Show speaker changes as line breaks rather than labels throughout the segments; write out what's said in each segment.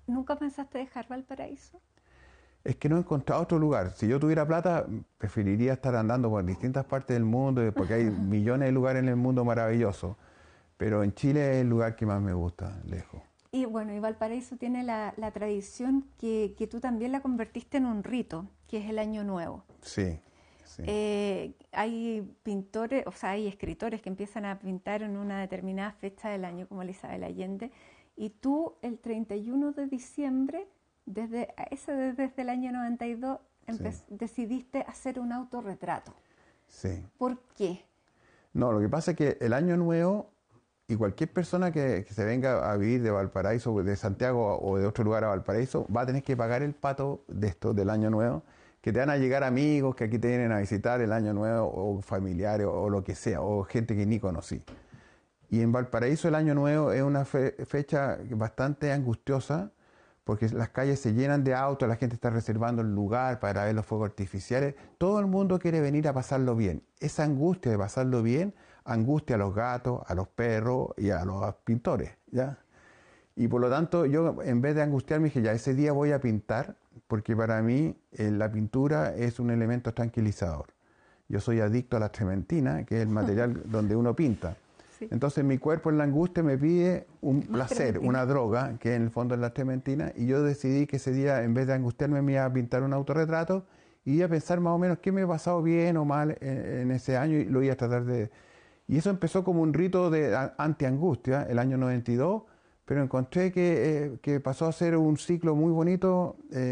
¿Nunca pensaste dejar Valparaíso?
Es que no he encontrado otro lugar. Si yo tuviera plata, preferiría estar andando por distintas partes del mundo, porque hay millones de lugares en el mundo maravillosos. Pero en Chile es el lugar que más me gusta, lejos.
Y bueno, y Valparaíso tiene la tradición que tú también la convertiste en un rito, que es el Año Nuevo.
Sí, sí.
Hay pintores, o sea, hay escritores que empiezan a pintar en una determinada fecha del año, como Isabel Allende, y tú el 31 de diciembre, desde el año 92,
Sí,
decidiste hacer un autorretrato.
sí.
¿Por qué?
No, lo que pasa es que el Año Nuevo, y cualquier persona que se venga a vivir de Valparaíso, de Santiago o de otro lugar a Valparaíso, va a tener que pagar el pato de esto, del Año Nuevo, que te van a llegar amigos que aquí te vienen a visitar el Año Nuevo, o familiares, o lo que sea, o gente que ni conocí. Y en Valparaíso el Año Nuevo es una fecha bastante angustiosa, porque las calles se llenan de autos, la gente está reservando el lugar para ver los fuegos artificiales. Todo el mundo quiere venir a pasarlo bien. Esa angustia de pasarlo bien angustia a los gatos, a los perros y a los pintores, ¿ya? Y por lo tanto yo, en vez de angustiarme, dije, ya, ese día voy a pintar, porque para mí la pintura es un elemento tranquilizador. Yo soy adicto a la trementina, que es el material donde uno pinta.
Sí.
Entonces mi cuerpo en la angustia me pide un placer,
trementina.
una droga, que en el fondo es la trementina, y yo decidí que ese día, en vez de angustiarme, me iba a pintar un autorretrato y iba a pensar más o menos qué me ha pasado bien o mal en ese año, y lo iba a tratar de... Y eso empezó como un rito de anti-angustia, el año 92, pero encontré que pasó a ser un ciclo muy bonito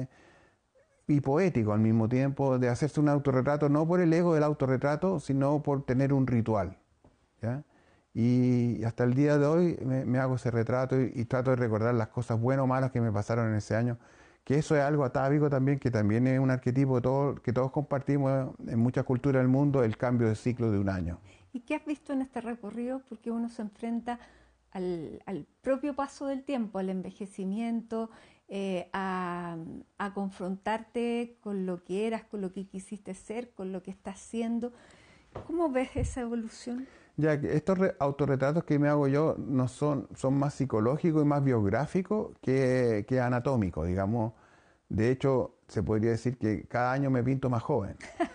y poético al mismo tiempo, de hacerse un autorretrato, no por el ego del autorretrato, sino por tener un ritual, ¿ya? Y hasta el día de hoy me hago ese retrato y trato de recordar las cosas buenas o malas que me pasaron en ese año, que eso es algo atávico también, que también es un arquetipo que todos compartimos en muchas culturas del mundo, el cambio de ciclo de un año.
¿Y qué has visto en este recorrido? Porque uno se enfrenta al propio paso del tiempo, al envejecimiento, a confrontarte con lo que eras, con lo que quisiste ser, con lo que estás siendo. ¿Cómo ves esa evolución?
Ya que estos autorretratos que me hago yo no son más psicológicos y más biográficos que anatómicos, digamos. De hecho, se podría decir que cada año me pinto más joven,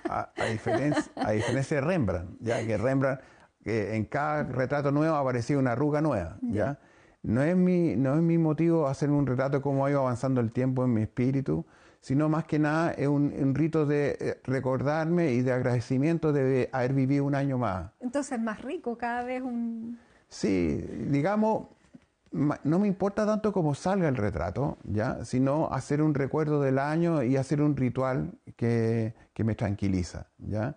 a diferencia de Rembrandt, ya que Rembrandt, en cada retrato nuevo aparecía una arruga nueva,
Ya.
¿ya? No es mi motivo hacer un retrato como ha ido avanzando el tiempo en mi espíritu, sino más que nada es un rito de recordarme y de agradecimiento de haber vivido un año más.
Entonces más rico, cada vez un...
Sí, digamos, no me importa tanto cómo salga el retrato, ¿ya? Sino hacer un recuerdo del año y hacer un ritual que me tranquiliza, ¿ya?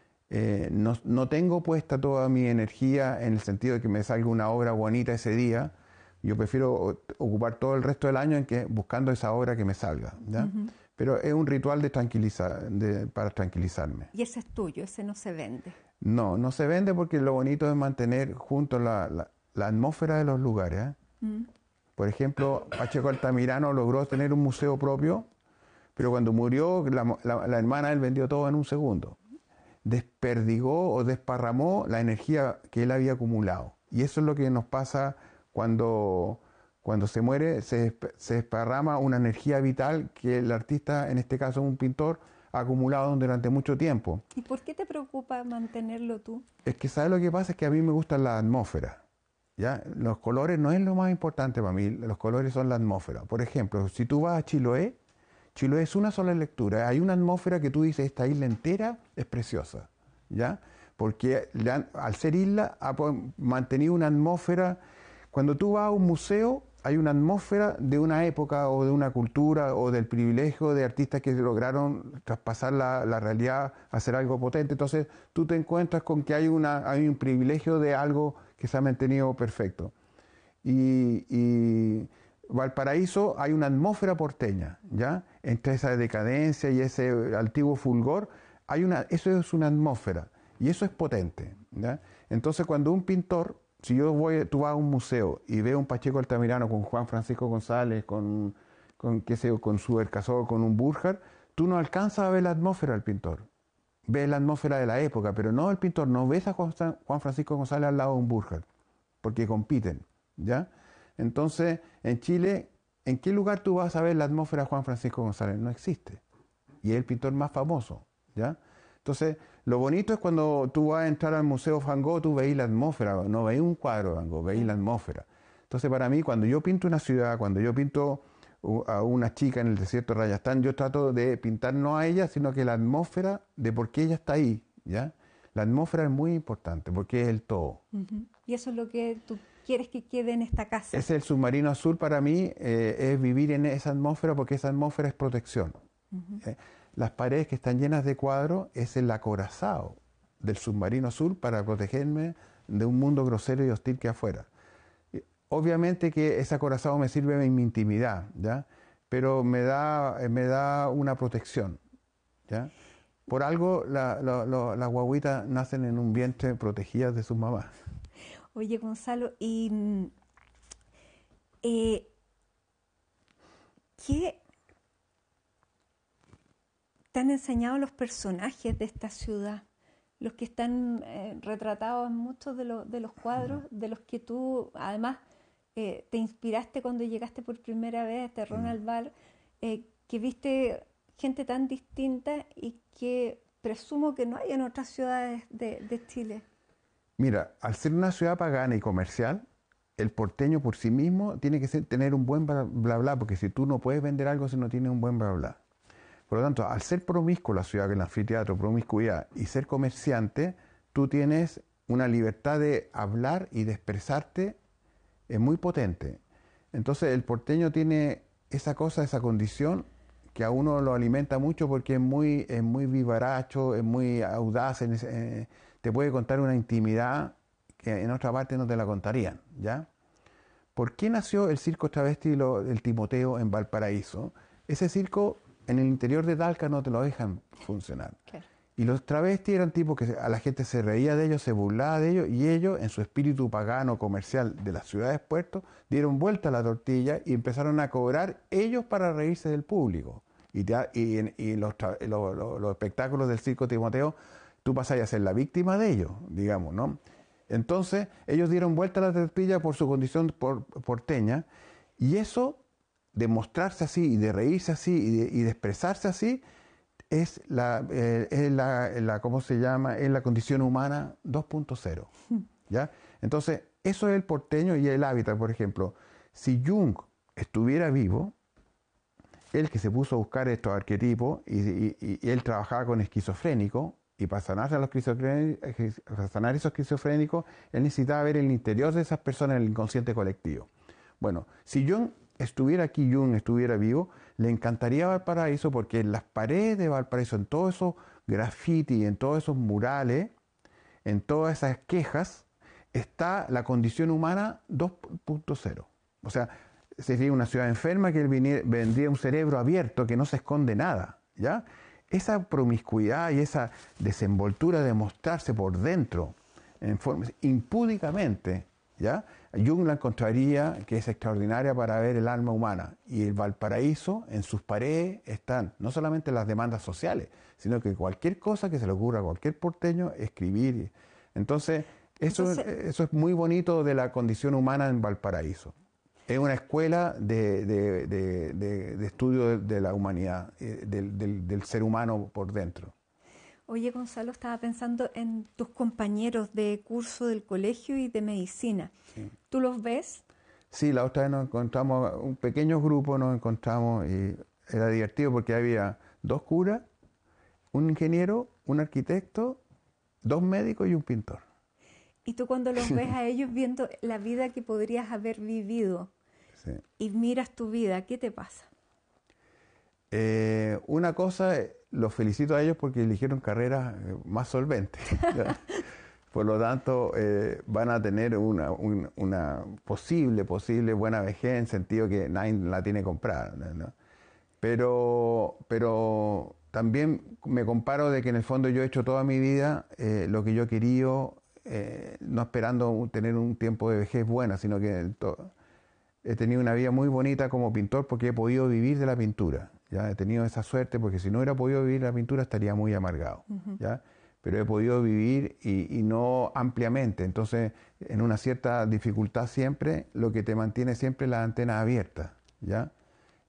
No tengo puesta toda mi energía en el sentido de que me salga una obra bonita ese día. Yo prefiero ocupar todo el resto del año buscando esa obra que me salga, ¿ya? Pero es un ritual para tranquilizarme.
Y ese es tuyo, ese no se vende.
No se vende, porque lo bonito es mantener junto la atmósfera de los lugares, ¿eh? Por ejemplo, Pacheco Altamirano logró tener un museo propio, pero cuando murió, la hermana él vendió todo en un segundo. Desperdigó o desparramó la energía que él había acumulado. Y eso es lo que nos pasa cuando se muere, se desparrama una energía vital que el artista, en este caso un pintor, ha acumulado durante mucho tiempo.
¿Y por qué te preocupa mantenerlo tú?
Es que, ¿sabes lo que pasa? Es que a mí me gusta la atmósfera, ¿ya? Los colores no es lo más importante para mí, los colores son la atmósfera. Por ejemplo, si tú vas a Chiloé, Chiloé es una sola lectura. Hay una atmósfera que tú dices, esta isla entera es preciosa, ¿ya? Porque al ser isla ha mantenido una atmósfera. Cuando tú vas a un museo, hay una atmósfera de una época o de una cultura o del privilegio de artistas que lograron traspasar la realidad, hacer algo potente. Entonces tú te encuentras con que hay un privilegio de algo que se ha mantenido perfecto. Y Valparaíso hay una atmósfera porteña, ¿ya? Entre esa decadencia y ese antiguo fulgor, eso es una atmósfera, y eso es potente, ¿ya? Entonces cuando un pintor, si tú vas a un museo y ves un Pacheco Altamirano con Juan Francisco González, qué sé yo, con Suber Casó, con un Burjar, tú no alcanzas a ver la atmósfera del pintor. Ves la atmósfera de la época, pero no el pintor, no ves a Juan Francisco González al lado de un Burjar, porque compiten, ¿ya? Entonces, en Chile ¿En qué lugar tú vas a ver la atmósfera de Juan Francisco González? No existe. Y es el pintor más famoso, ¿ya? Entonces, lo bonito es cuando tú vas a entrar al Museo Van Gogh, tú veis la atmósfera, no veis un cuadro de Van Gogh, veis la atmósfera. Entonces, para mí, cuando yo pinto una ciudad, cuando yo pinto a una chica en el desierto de Rayastán, yo trato de pintar no a ella, sino que la atmósfera de por qué ella está ahí, ¿ya? La atmósfera es muy importante, porque es el todo.
Y eso es lo que tú quieres que quede en esta casa.
Es el submarino azul para mí, es vivir en esa atmósfera, porque esa atmósfera es protección. Las paredes que están llenas de cuadros es el acorazado del submarino azul para protegerme de un mundo grosero y hostil que afuera. Obviamente que ese acorazado me sirve en mi intimidad, ¿ya? Pero me da una protección, ¿ya? Por algo las guaguitas nacen en un vientre protegidas de sus mamás.
Oye, Gonzalo, ¿y qué te han enseñado los personajes de esta ciudad? Los que están retratados en muchos de los cuadros, de los que tú además te inspiraste cuando llegaste por primera vez a este Ronald Bar, que viste gente tan distinta y que presumo que no hay en otras ciudades de Chile.
Mira, al ser una ciudad pagana y comercial, el porteño por sí mismo tiene que tener un buen bla bla, porque si tú no puedes vender algo si no tienes un buen bla bla. Por lo tanto, al ser promiscuo la ciudad, que el anfiteatro, promiscuidad, y ser comerciante, tú tienes una libertad de hablar y de expresarte muy potente. Entonces el porteño tiene esa cosa, esa condición, que a uno lo alimenta mucho porque es muy vivaracho, es muy audaz, te puede contar una intimidad que en otra parte no te la contarían, ¿ya? ¿Por qué nació el circo travesti del Timoteo en Valparaíso? Ese circo en el interior de Talca no te lo dejan funcionar.
Claro.
Y los travestis eran tipos que a la gente se reía de ellos, se burlaba de ellos, y ellos, en su espíritu pagano comercial de las ciudades puertos, dieron vuelta a la tortilla y empezaron a cobrar ellos para reírse del público. Y los espectáculos del circo Timoteo, tú pasas a ser la víctima de ellos, digamos, ¿no? Entonces, ellos dieron vuelta a la tortilla por su condición porteña, y eso, de mostrarse así, y de reírse así, y de expresarse así, es ¿cómo se llama? Es la condición humana 2.0, ¿ya? Entonces, eso es el porteño y el hábitat, por ejemplo. Si Jung estuviera vivo, él que se puso a buscar estos arquetipos, y él trabajaba con esquizofrénicos, y para sanar esos esquizofrénicos, él necesitaba ver el interior de esas personas en el inconsciente colectivo. Bueno, si Jung estuviera aquí, Jung estuviera vivo, le encantaría Valparaíso, porque en las paredes de Valparaíso, en todos esos grafitis, en todos esos murales, en todas esas quejas, está la condición humana 2.0. O sea, sería una ciudad enferma que vendría un cerebro abierto que no se esconde nada, ¿ya? Esa promiscuidad y esa desenvoltura de mostrarse por dentro, impúdicamente, ¿ya? Jung la encontraría que es extraordinaria para ver el alma humana. Y el Valparaíso, en sus paredes, están no solamente las demandas sociales, sino que cualquier cosa que se le ocurra a cualquier porteño, escribir. Entonces, eso es muy bonito de la condición humana en Valparaíso. Es una escuela de estudio de la humanidad, del ser humano por dentro.
Oye, Gonzalo, estaba pensando en tus compañeros de curso del colegio y de medicina.
Sí.
¿Tú los ves?
Sí, la otra vez nos encontramos, un pequeño grupo nos encontramos, y era divertido porque había 2 curas, un ingeniero, un arquitecto, 2 médicos y un pintor.
Y tú cuando los ves a ellos viendo la vida que podrías haber vivido, sí, y miras tu vida, ¿qué te pasa?
Una cosa, los felicito a ellos porque eligieron carreras más solventes. Por lo tanto, van a tener una posible buena vejez, en sentido que nadie la tiene comprada, ¿no? Pero también me comparo de que en el fondo yo he hecho toda mi vida lo que yo he querido, no esperando tener un tiempo de vejez buena, sino que he tenido una vida muy bonita como pintor porque he podido vivir de la pintura. ¿Ya? He tenido esa suerte porque si no hubiera podido vivir la pintura estaría muy amargado. ¿Ya? Pero he podido vivir y no ampliamente. Entonces, en una cierta dificultad siempre, lo que te mantiene siempre es la antena abierta. ¿Ya?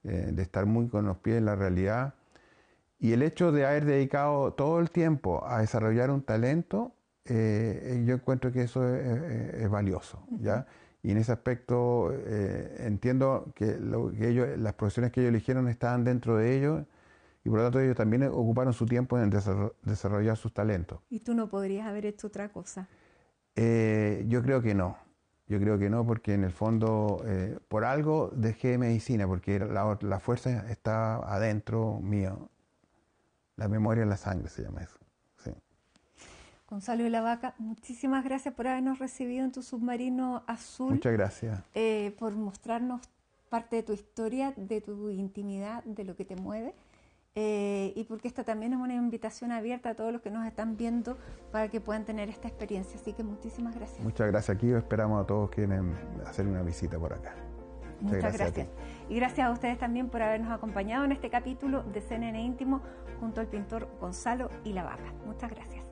de estar muy con los pies en la realidad. Y el hecho de haber dedicado todo el tiempo a desarrollar un talento, yo encuentro que eso es valioso, ¿ya? Y en ese aspecto entiendo que, las profesiones que ellos eligieron estaban dentro de ellos, y por lo tanto ellos también ocuparon su tiempo en desarrollar sus talentos.
¿Y tú no podrías haber hecho otra cosa?
Yo creo que no. Yo creo que no, porque en el fondo, por algo dejé medicina, porque la fuerza está adentro mío. La memoria en la sangre se llama eso. Sí.
Gonzalo de la Vaca, muchísimas gracias por habernos recibido en tu submarino azul.
Muchas gracias.
Por mostrarnos parte de tu historia, de tu intimidad, de lo que te mueve. Y porque esta también es una invitación abierta a todos los que nos están viendo para que puedan tener esta experiencia. Así que muchísimas gracias.
Muchas gracias. Aquí esperamos a todos que quieren hacer una visita por acá.
Muchas gracias. Y gracias a ustedes también por habernos acompañado en este capítulo de CNN Íntimo junto al pintor Gonzalo y la Vaca. Muchas gracias.